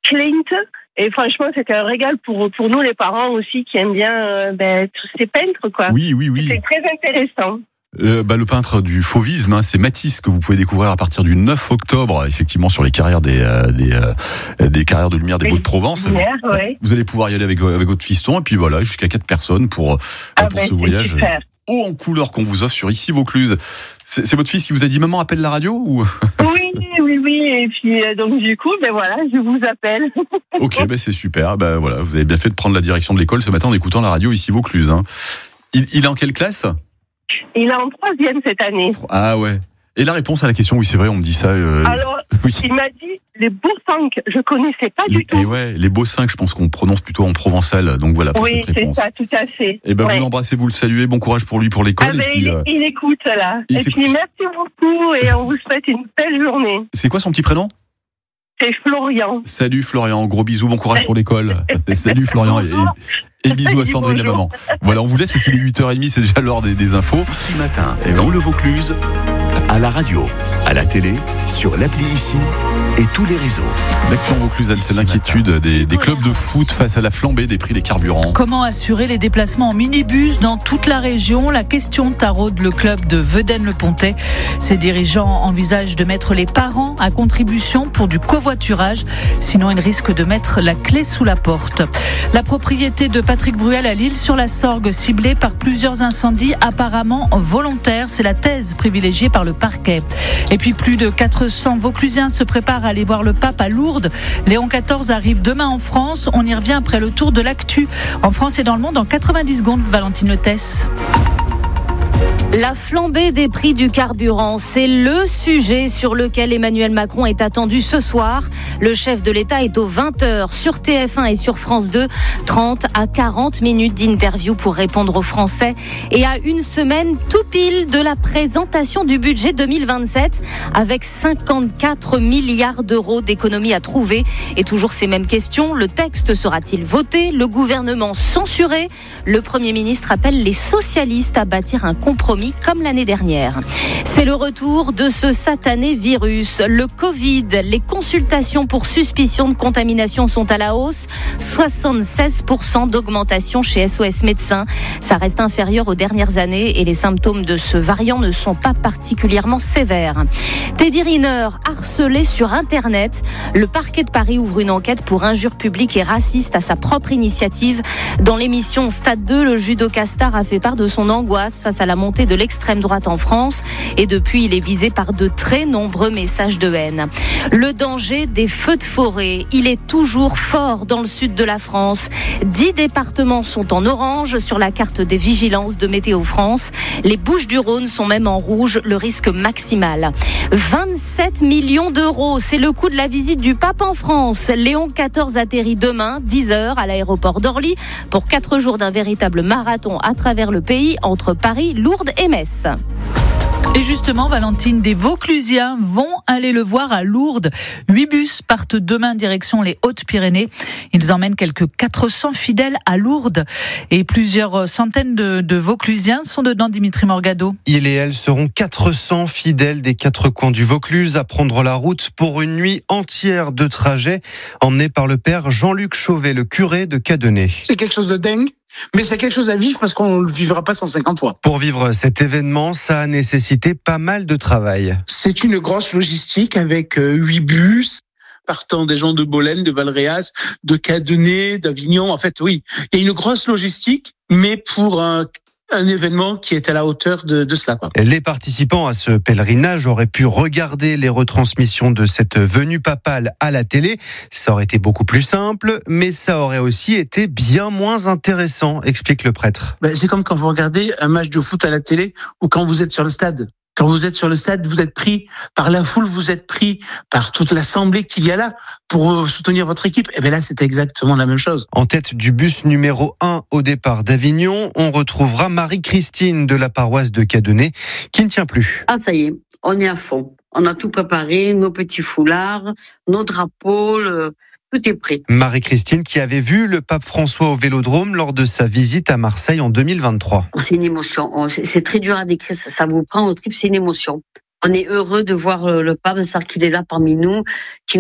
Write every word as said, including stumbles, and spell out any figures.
Klimt. Et franchement, c'était un régal pour pour nous les parents aussi qui aiment bien euh, ben, tous ces peintres, quoi. Oui, oui, oui. C'est très intéressant. Euh, bah, le peintre du fauvisme, hein, c'est Matisse que vous pouvez découvrir à partir du neuf octobre, effectivement sur les carrières des euh, des, euh, des carrières de lumière des Beaux-de-Provence. Lumière, ouais. Vous allez pouvoir y aller avec avec votre fiston et puis voilà, jusqu'à quatre personnes pour Ah pour ben, ce voyage super. haut en couleur qu'on vous offre sur Ici Vaucluse. C'est, c'est votre fils qui vous a dit maman appelle la radio ou? Oui, oui, oui. Et puis euh, donc du coup, ben voilà, je vous appelle. Ok, ben c'est super. Ben voilà, vous avez bien fait de prendre la direction de l'école ce matin en écoutant la radio Ici Vaucluse. Hein. Il, il est en quelle classe? Il est en troisième cette année. Ah ouais. Et la réponse à la question, oui c'est vrai, on me dit ça. Euh, Alors, oui. il m'a dit les beaux cinq. Je connaissais pas du Et, tout. et ouais, les beaux cinq, je pense qu'on prononce plutôt en provençal. Donc voilà pour Oui, cette réponse. c'est ça, tout à fait. Et ben ouais. vous l'embrassez, vous le saluez. Bon courage pour lui, pour l'école. Ah ben, et puis, il, euh, il écoute là. il et s'écoute. puis merci beaucoup et on vous souhaite une belle journée. c'est quoi son petit prénom? C'est Florian. Salut Florian, gros bisous, bon courage pour l'école. Salut Florian et, et, et bisous à Sandrine la maman. Voilà, on vous laisse, il est huit heures trente, c'est déjà l'heure des, des infos. Ici matin, Et dans oui. le Vaucluse, à la radio, à la télé, sur l'appli Ici et tous les réseaux. L'actu en Vaucluse, c'est l'inquiétude des, des clubs de foot face à la flambée des prix des carburants. Comment assurer les déplacements en minibus dans toute la région? La question taraude le club de Vedène-le-Pontet. Ses dirigeants envisagent de mettre les parents à contribution pour du covoiturage. Sinon, ils risquent de mettre la clé sous la porte. La propriété de Patrick Bruel à Lille sur la Sorgue, ciblée par plusieurs incendies apparemment volontaires. C'est la thèse privilégiée par le parquet. Et puis plus de quatre cents Vauclusiens se préparent à aller voir le pape à Lourdes. Léon quatorze arrive demain en France. On y revient après le tour de l'actu en France et dans le monde en quatre-vingt-dix secondes. Valentine Lettès. La flambée des prix du carburant, c'est le sujet sur lequel Emmanuel Macron est attendu ce soir. Le chef de l'État est aux vingt heures sur T F un et sur France deux. trente à quarante minutes d'interview pour répondre aux Français. Et à une semaine tout pile de la présentation du budget deux mille vingt-sept avec cinquante-quatre milliards d'euros d'économies à trouver. Et toujours ces mêmes questions, le texte sera-t-il voté? Le gouvernement censuré? Le Premier ministre appelle les socialistes à bâtir un compromis comme l'année dernière. C'est le retour de ce satané virus, le Covid. Les consultations pour suspicion de contamination sont à la hausse. soixante-seize pour cent d'augmentation chez S O S Médecins. Ça reste inférieur aux dernières années et les symptômes de ce variant ne sont pas particulièrement sévères. Teddy Riner, harcelé sur Internet. Le parquet de Paris ouvre une enquête pour injures publiques et racistes à sa propre initiative. Dans l'émission Stade deux, le judoka star a fait part de son angoisse face à la montée de l'extrême droite en France. Et depuis, il est visé par de très nombreux messages de haine. Le danger des feux de forêt, il est toujours fort dans le sud de la France. Dix départements sont en orange sur la carte des vigilances de Météo France. Les Bouches-du-Rhône sont même en rouge, le risque maximal. vingt-sept millions d'euros, c'est le coût de la visite du pape en France. Léon quatorze atterrit demain, dix heures, à l'aéroport d'Orly, pour quatre jours d'un véritable marathon à travers le pays, entre Paris, Lourdes et Metz. Et justement, Valentine, des Vauclusiens vont aller le voir à Lourdes. Huit bus partent demain direction les Hautes-Pyrénées. Ils emmènent quelques quatre cents fidèles à Lourdes. Et plusieurs centaines de, de Vauclusiens sont dedans, Dimitri Morgado. Il et elle seront quatre cents fidèles des quatre coins du Vaucluse à prendre la route pour une nuit entière de trajet, emmenés par le père Jean-Luc Chauvet, le curé de Cadenet. C'est quelque chose de dingue. Mais c'est quelque chose à vivre parce qu'on ne le vivra pas cent cinquante fois. Pour vivre cet événement, ça a nécessité pas mal de travail. C'est une grosse logistique avec huit bus partant des gens de Bolène, de Valréas, de Cadenet, d'Avignon. En fait, oui, il y a une grosse logistique, mais pour un un événement qui est à la hauteur de, de cela, quoi. Les participants à ce pèlerinage auraient pu regarder les retransmissions de cette venue papale à la télé. Ça aurait été beaucoup plus simple, mais ça aurait aussi été bien moins intéressant, explique le prêtre. Ben, c'est comme quand vous regardez un match de foot à la télé ou quand vous êtes sur le stade. Quand vous êtes sur le stade, vous êtes pris par la foule, vous êtes pris par toute l'assemblée qu'il y a là pour soutenir votre équipe. Et bien là, c'est exactement la même chose. En tête du bus numéro un au départ d'Avignon, on retrouvera Marie-Christine de la paroisse de Cadenet qui ne tient plus. Ah, ça y est, on est à fond. On a tout préparé, nos petits foulards, nos drapeaux, le... tout est prêt. Marie-Christine qui avait vu le pape François au Vélodrome lors de sa visite à Marseille en deux mille vingt-trois. C'est une émotion. C'est très dur à décrire. Ça vous prend au trip, c'est une émotion. On est heureux de voir le pape, de savoir qu'il est là parmi nous, qu'il